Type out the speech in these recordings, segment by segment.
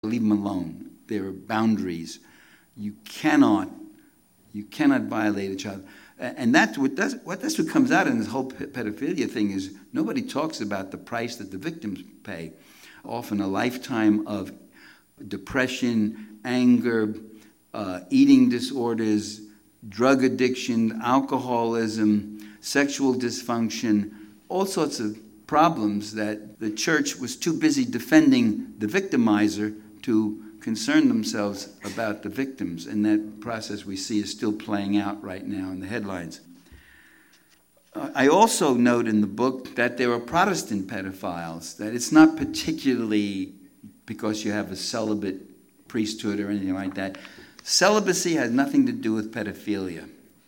Leave them alone. There are boundaries. You cannot violate a child. And that's what comes out in this whole pedophilia thing is nobody talks about the price that the victims pay. Often a lifetime of depression, anger, eating disorders, drug addiction, alcoholism, sexual dysfunction, all sorts of problems that the church was too busy defending the victimizer to concern themselves about the victims. And that process we see is still playing out right now in the headlines. I also note in the book that there are Protestant pedophiles, that it's not particularly because you have a celibate priesthood or anything like that. Celibacy has nothing to do with pedophilia.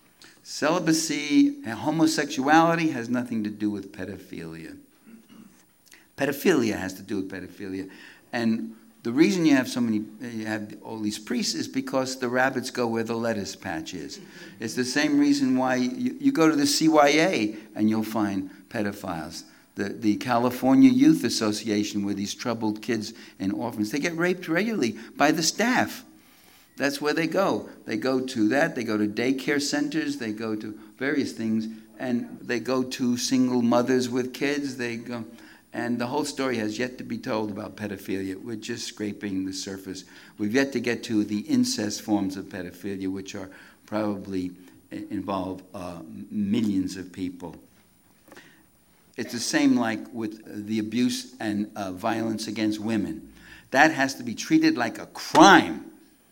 Celibacy and homosexuality has nothing to do with pedophilia. Pedophilia has to do with pedophilia. And the reason you have all these priests is because the rabbits go where the lettuce patch is. It's the same reason why you go to the CYA and you'll find pedophiles. The California Youth Association, where these troubled kids and orphans, they get raped regularly by the staff. That's where they go. They go to that. They go to daycare centers. They go to various things. And they go to single mothers with kids. They go... And the whole story has yet to be told about pedophilia. We're just scraping the surface. We've yet to get to the incest forms of pedophilia, which are probably involve millions of people. It's the same like with the abuse and violence against women. That has to be treated like a crime.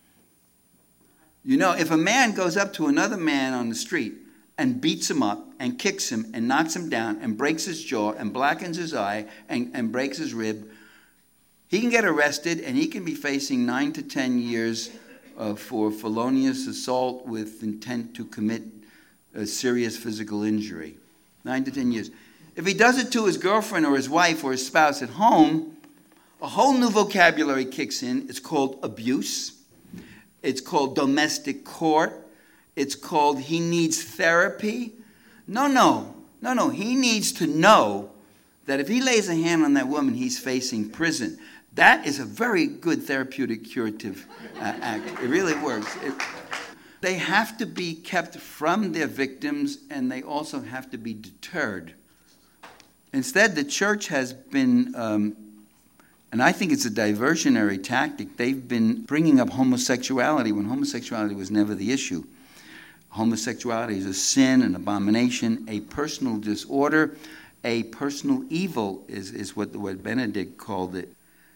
You know, if a man goes up to another man on the street and beats him up and kicks him and knocks him down and breaks his jaw and blackens his eye and breaks his rib, he can get arrested and he can be facing 9 to 10 years for felonious assault with intent to commit a serious physical injury. 9 to 10 years. If he does it to his girlfriend or his wife or his spouse at home, a whole new vocabulary kicks in. It's called abuse. It's called domestic court. It's called he needs therapy. No. He needs to know that if he lays a hand on that woman, he's facing prison. That is a very good therapeutic curative act. It really works. They have to be kept from their victims, and they also have to be deterred. Instead, the church has been, and I think it's a diversionary tactic, they've been bringing up homosexuality when homosexuality was never the issue. Homosexuality is a sin, an abomination, a personal disorder, a personal evil is what Benedict called it.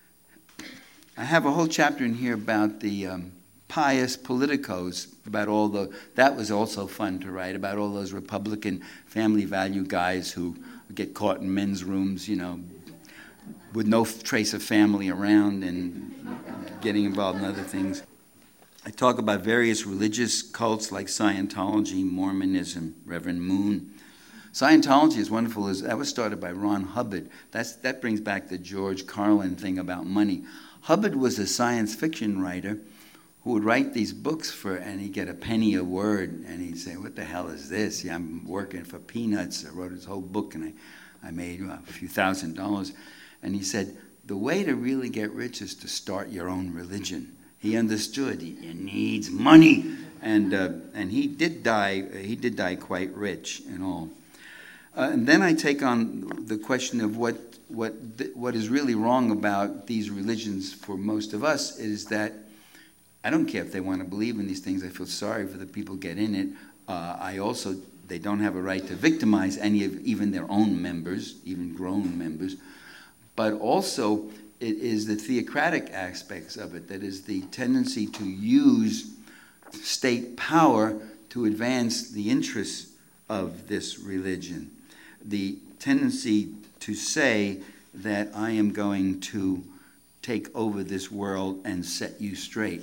I have a whole chapter in here about the pious politicos, about that was also fun to write, about all those Republican family value guys who get caught in men's rooms, with no trace of family around and getting involved in other things. I talk about various religious cults like Scientology, Mormonism, Reverend Moon. Scientology is wonderful. That was started by Ron Hubbard. That brings back the George Carlin thing about money. Hubbard was a science fiction writer who would write these books and he'd get a penny a word, and he'd say, "What the hell is this? Yeah, I'm working for peanuts." I wrote his whole book, and I made a few $1,000s. And he said, the way to really get rich is to start your own religion. He understood it needs money, and he did die. He did die quite rich and all. And then I take on the question of what is really wrong about these religions for most of us is that I don't care if they want to believe in these things. I feel sorry for the people who get in it. They don't have a right to victimize any of even their own members, even grown members. But also, it is the theocratic aspects of it, that is the tendency to use state power to advance the interests of this religion. The tendency to say that I am going to take over this world and set you straight.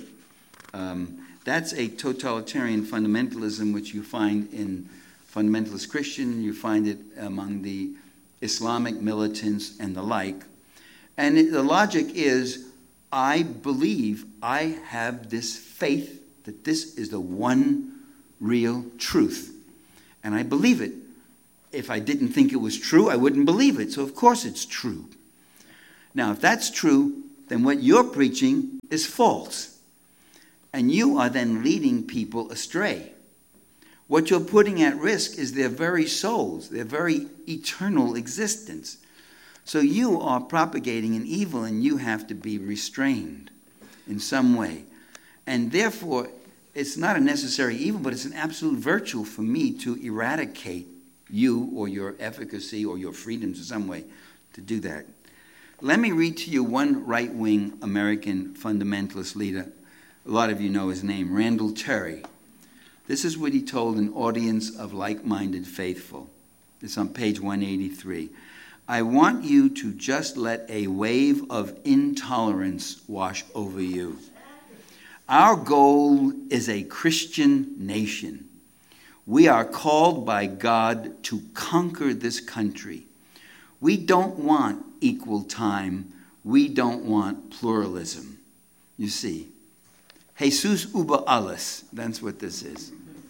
That's a totalitarian fundamentalism which you find in fundamentalist Christian, you find it among the Islamic militants and the like. And the logic is, I believe, I have this faith that this is the one real truth. And I believe it. If I didn't think it was true, I wouldn't believe it. So of course it's true. Now, if that's true, then what you're preaching is false. And you are then leading people astray. What you're putting at risk is their very souls, their very eternal existence. So you are propagating an evil, and you have to be restrained in some way. And therefore, it's not a necessary evil, but it's an absolute virtue for me to eradicate you or your efficacy or your freedoms in some way to do that. Let me read to you one right-wing American fundamentalist leader. A lot of you know his name, Randall Terry. This is what he told an audience of like-minded faithful. It's on page 183. I want you to just let a wave of intolerance wash over you. Our goal is a Christian nation. We are called by God to conquer this country. We don't want equal time. We don't want pluralism. You see, Jesus über alles. That's what this is.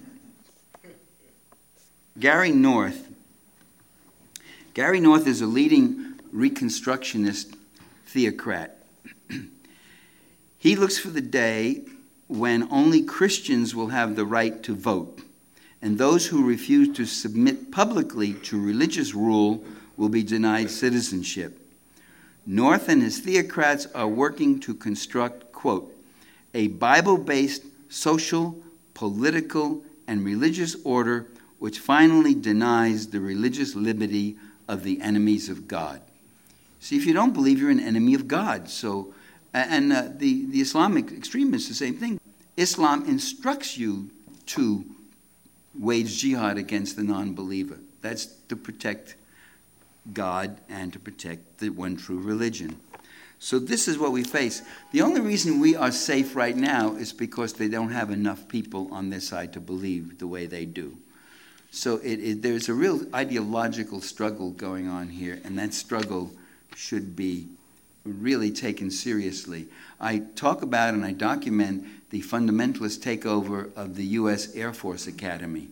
Gary North. Gary North is a leading Reconstructionist theocrat. He looks for the day when only Christians will have the right to vote, and those who refuse to submit publicly to religious rule will be denied citizenship. North and his theocrats are working to construct, quote, a Bible-based social, political, and religious order which finally denies the religious liberty of the enemies of God. See, if you don't believe, you're an enemy of God. So, and the Islamic extremists, the same thing. Islam instructs you to wage jihad against the non-believer. That's to protect God and to protect the one true religion. So this is what we face. The only reason we are safe right now is because they don't have enough people on their side to believe the way they do. So there's a real ideological struggle going on here, and that struggle should be really taken seriously. I talk about and I document the fundamentalist takeover of the U.S. Air Force Academy.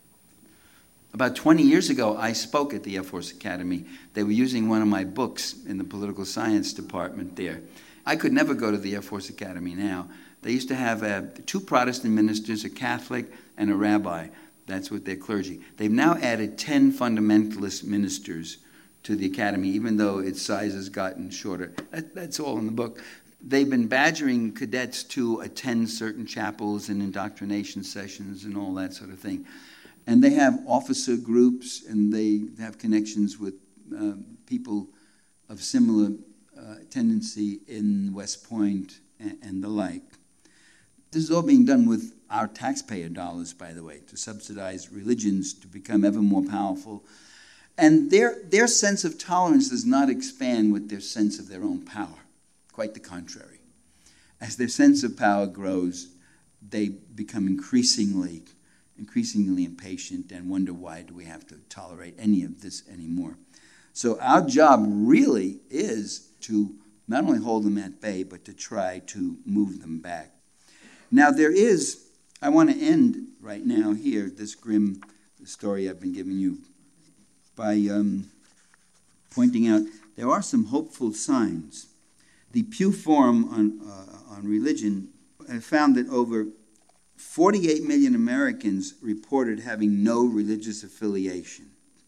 About 20 years ago, I spoke at the Air Force Academy. They were using one of my books in the political science department there. I could never go to the Air Force Academy now. They used to have 2 Protestant ministers, a Catholic and a rabbi. That's what their clergy. They've now added 10 fundamentalist ministers to the academy, even though its size has gotten shorter. That's all in the book. They've been badgering cadets to attend certain chapels and indoctrination sessions and all that sort of thing. And they have officer groups, and they have connections with people of similar tendency in West Point and the like. This is all being done with our taxpayer dollars, by the way, to subsidize religions to become ever more powerful. And their sense of tolerance does not expand with their sense of their own power. Quite the contrary. As their sense of power grows, they become increasingly impatient and wonder, why do we have to tolerate any of this anymore? So our job really is to not only hold them at bay, but to try to move them back. Now I want to end right now here, this grim story I've been giving you, by pointing out there are some hopeful signs. The Pew Forum on Religion found that over 48 million Americans reported having no religious affiliation.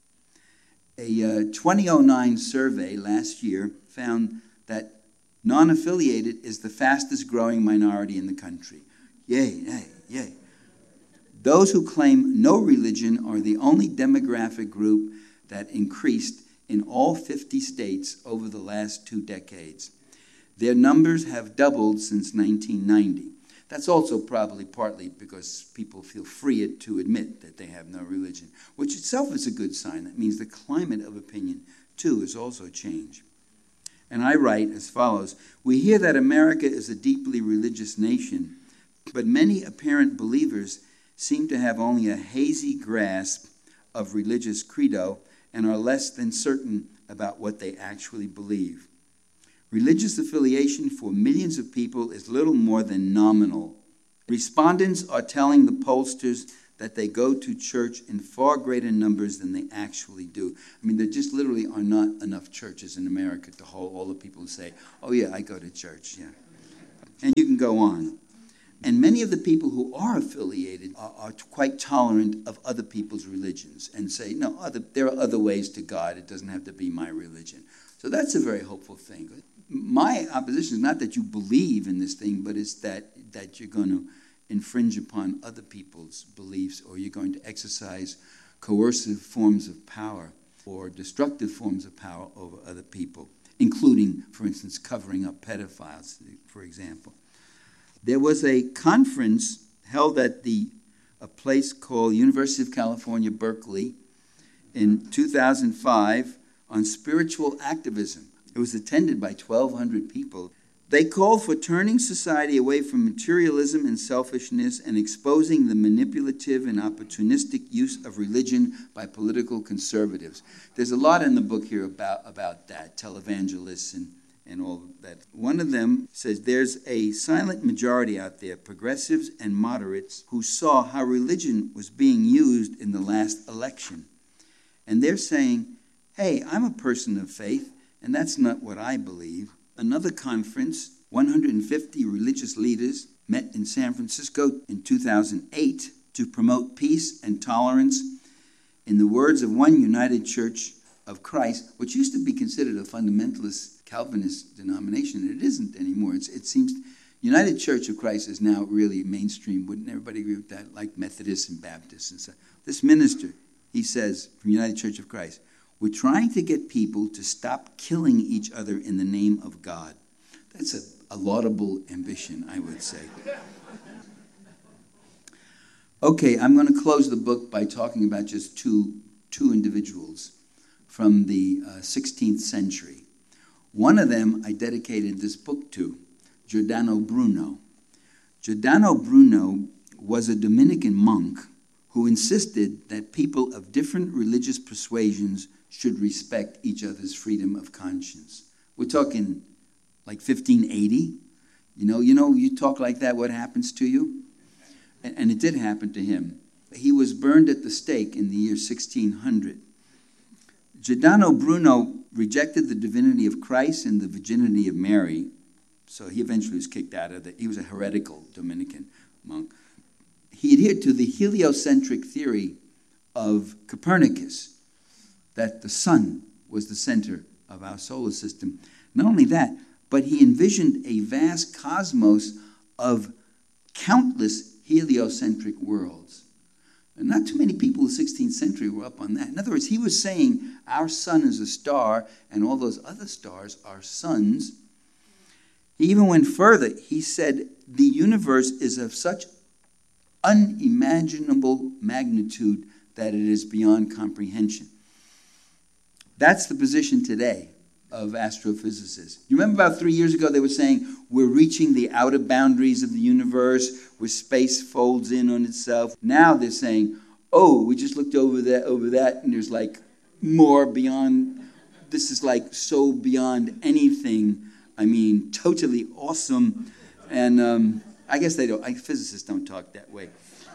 A 2009 survey last year found that non-affiliated is the fastest growing minority in the country. Yay, yay, yay. Those who claim no religion are the only demographic group that increased in all 50 states over the last 2 decades. Their numbers have doubled since 1990. That's also probably partly because people feel free to admit that they have no religion, which itself is a good sign. That means the climate of opinion, too, has also changed. And I write as follows: we hear that America is a deeply religious nation, but many apparent believers seem to have only a hazy grasp of religious credo and are less than certain about what they actually believe. Religious affiliation for millions of people is little more than nominal. Respondents are telling the pollsters that they go to church in far greater numbers than they actually do. I mean, there just literally are not enough churches in America to hold all the people who say, oh yeah, I go to church, yeah. And you go on. And many of the people who are affiliated are quite tolerant of other people's religions and say, no, there are other ways to God. It doesn't have to be my religion. So that's a very hopeful thing. My opposition is not that you believe in this thing, but it's that you're going to infringe upon other people's beliefs, or you're going to exercise coercive forms of power or destructive forms of power over other people, including, for instance, covering up pedophiles, for example. There was a conference held at a place called University of California, Berkeley, in 2005 on spiritual activism. It was attended by 1,200 people. They called for turning society away from materialism and selfishness and exposing the manipulative and opportunistic use of religion by political conservatives. There's a lot in the book here about that, televangelists and all that. One of them says there's a silent majority out there, progressives and moderates, who saw how religion was being used in the last election. And they're saying, hey, I'm a person of faith, and that's not what I believe. Another conference, 150 religious leaders met in San Francisco in 2008 to promote peace and tolerance in the words of one United Church of Christ, which used to be considered a fundamentalist Calvinist denomination. It isn't anymore. It seems United Church of Christ is now really mainstream. Wouldn't everybody agree with that? Like Methodists and Baptists and stuff. This minister, he says, from United Church of Christ, we're trying to get people to stop killing each other in the name of God. That's a laudable ambition, I would say. Okay, I'm going to close the book by talking about just two individuals from the 16th century. One of them I dedicated this book to, Giordano Bruno. Giordano Bruno was a Dominican monk who insisted that people of different religious persuasions should respect each other's freedom of conscience. We're talking like 1580. You talk like that, what happens to you? And it did happen to him. He was burned at the stake in the year 1600. Giordano Bruno rejected the divinity of Christ and the virginity of Mary, so he eventually was kicked out of he was a heretical Dominican monk. He adhered to the heliocentric theory of Copernicus, that the sun was the center of our solar system. Not only that, but he envisioned a vast cosmos of countless heliocentric worlds. And not too many people in the 16th century were up on that. In other words, he was saying our sun is a star and all those other stars are suns. He even went further. He said the universe is of such unimaginable magnitude that it is beyond comprehension. That's the position today of astrophysicists. You remember about 3 years ago they were saying we're reaching the outer boundaries of the universe where space folds in on itself. Now they're saying, oh, we just looked over that, and there's like more beyond. This is like so beyond anything. I mean, totally awesome. And I guess they don't. Physicists don't talk that way.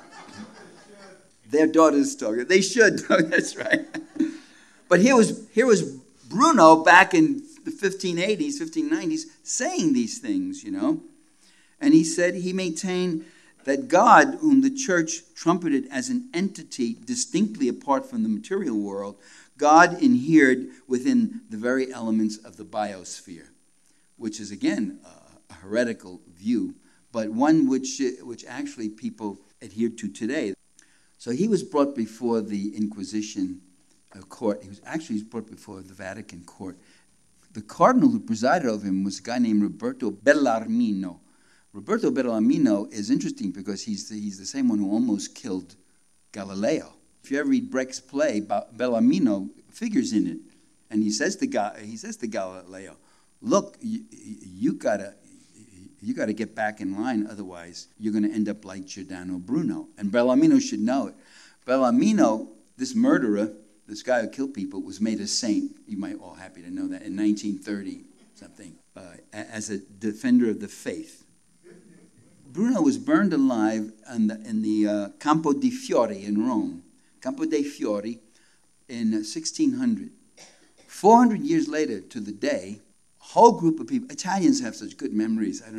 Their daughters talk. They should. That's right. But here was Bruno back in the 1580s, 1590s, saying these things, And he said he maintained that God, whom the church trumpeted as an entity distinctly apart from the material world, God inhered within the very elements of the biosphere, which is, again, a heretical view, but one which actually people adhere to today. So he was brought before the Inquisition court. He was brought before the Vatican court. The cardinal who presided over him was a guy named Roberto Bellarmino. Roberto Bellarmino is interesting because he's the same one who almost killed Galileo. If you ever read Brecht's play, Bellarmino figures in it, and he says to Galileo, "Look, you gotta get back in line, otherwise you're going to end up like Giordano Bruno." And Bellarmino should know it. Bellarmino, this murderer, this guy who killed people, was made a saint. You might all happy to know that in 1930 something as a defender of the faith. Bruno was burned alive in the Campo di Fiori in Rome. Campo dei Fiori in 1600. 400 years later to the day, a whole group of people, Italians have such good memories, I don't know,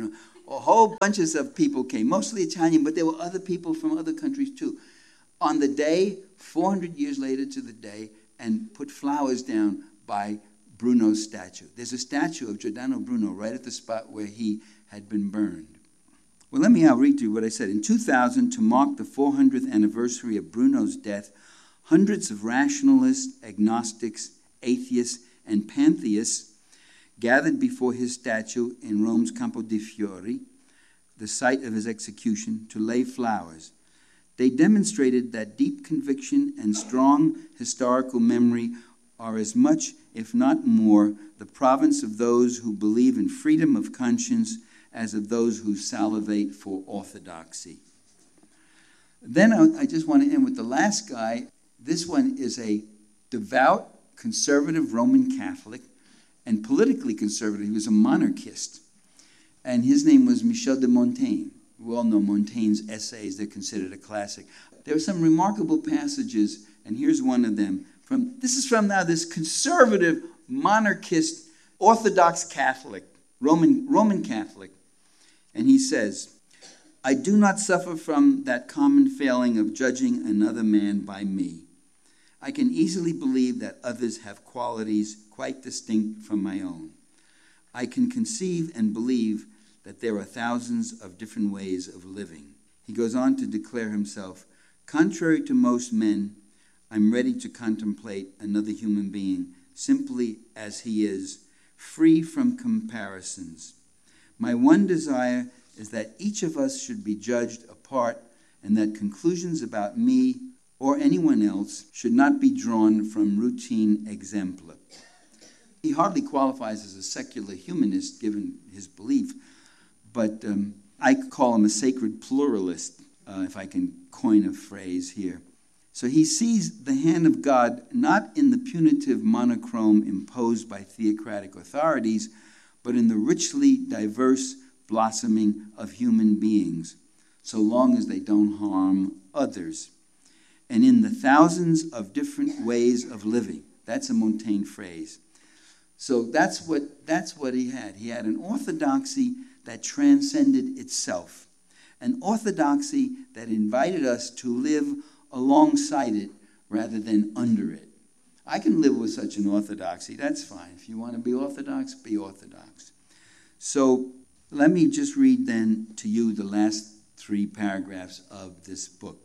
a whole bunches of people came, mostly Italian, but there were other people from other countries too. On the day, 400 years later to the day, and put flowers down by Bruno's statue. There's a statue of Giordano Bruno right at the spot where he had been burned. Well, let me now read to you what I said. In 2000, to mark the 400th anniversary of Bruno's death, hundreds of rationalists, agnostics, atheists, and pantheists gathered before his statue in Rome's Campo dei Fiori, the site of his execution, to lay flowers. They demonstrated that deep conviction and strong historical memory are as much, if not more, the province of those who believe in freedom of conscience as of those who salivate for orthodoxy. Then I just want to end with the last guy. This one is a devout, conservative Roman Catholic and politically conservative. He was a monarchist. And his name was Michel de Montaigne. We all know Montaigne's essays. They're considered a classic. There are some remarkable passages, and here's one of them. This is from now this conservative, monarchist, Orthodox Catholic, Roman Catholic. And he says, I do not suffer from that common failing of judging another man by me. I can easily believe that others have qualities quite distinct from my own. I can conceive and believe that there are thousands of different ways of living. He goes on to declare himself, contrary to most men, I'm ready to contemplate another human being simply as he is, free from comparisons. My one desire is that each of us should be judged apart and that conclusions about me or anyone else should not be drawn from routine exempla. He hardly qualifies as a secular humanist given his belief, but I call him a sacred pluralist, if I can coin a phrase here. So he sees the hand of God not in the punitive monochrome imposed by theocratic authorities, but in the richly diverse blossoming of human beings, so long as they don't harm others. And in the thousands of different ways of living. That's a Montaigne phrase. So that's what he had. He had an orthodoxy that transcended itself, an orthodoxy that invited us to live alongside it rather than under it. I can live with such an orthodoxy. That's fine. If you want to be orthodox, be orthodox. So let me just read then to you the last 3 paragraphs of this book.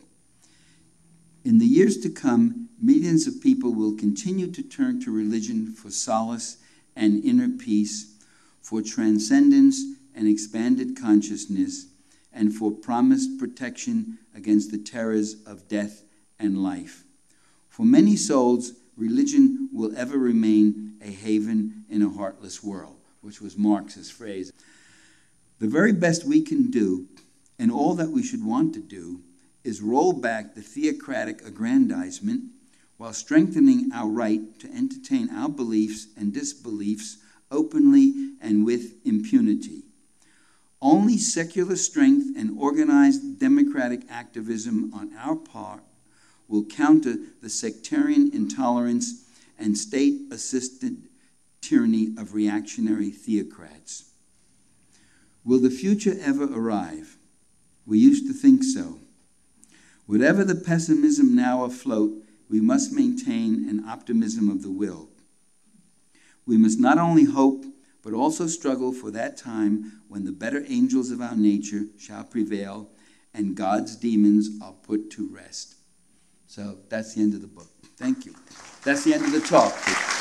In the years to come, millions of people will continue to turn to religion for solace and inner peace, for transcendence and expanded consciousness, and for promised protection against the terrors of death and life. For many souls, religion will ever remain a haven in a heartless world, which was Marx's phrase. The very best we can do, and all that we should want to do, is roll back the theocratic aggrandizement while strengthening our right to entertain our beliefs and disbeliefs openly and with impunity. Only secular strength and organized democratic activism on our part will counter the sectarian intolerance and state-assisted tyranny of reactionary theocrats. Will the future ever arrive? We used to think so. Whatever the pessimism now afloat, we must maintain an optimism of the will. We must not only hope, but also struggle for that time when the better angels of our nature shall prevail and God's demons are put to rest. So that's the end of the book. Thank you. That's the end of the talk.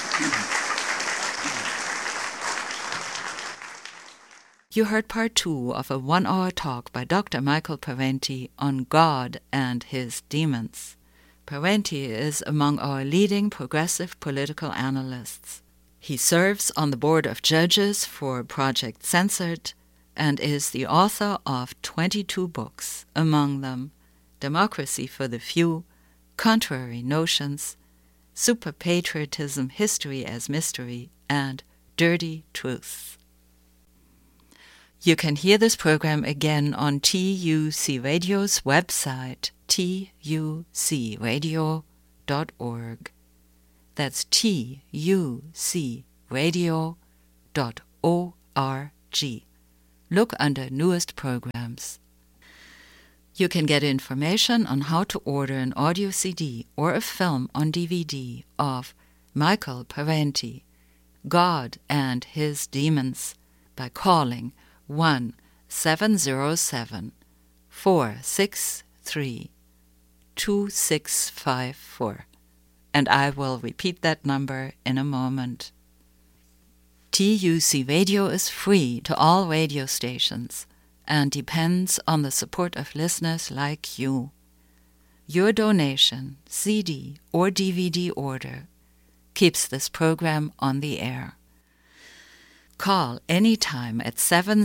You heard part 2 of a 1-hour talk by Dr. Michael Parenti on God and his demons. Parenti is among our leading progressive political analysts. He serves on the board of judges for Project Censored and is the author of 22 books, among them Democracy for the Few, Contrary Notions, Super-Patriotism, History as Mystery, and Dirty Truths. You can hear this program again on TUC Radio's website, tucradio.org. That's tucradio.org. look under Newest Programs. You can get information on how to order an audio CD or a film on DVD of Michael Parenti, God and His Demons, by calling 1-707-463-2654. And I will repeat that number in a moment. TUC Radio is free to all radio stations and depends on the support of listeners like you. Your donation, CD or DVD order, keeps this program on the air. Call anytime at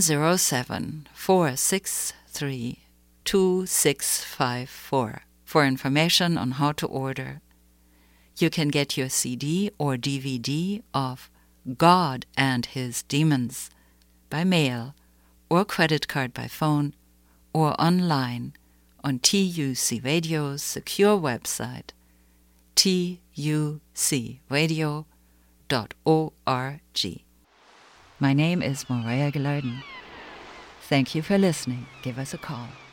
707-463-2654 for information on how to order. You can get your CD or DVD of God and His Demons by mail or credit card by phone or online on TUC Radio's secure website, tucradio.org. My name is Morea Gelarden. Thank you for listening. Give us a call.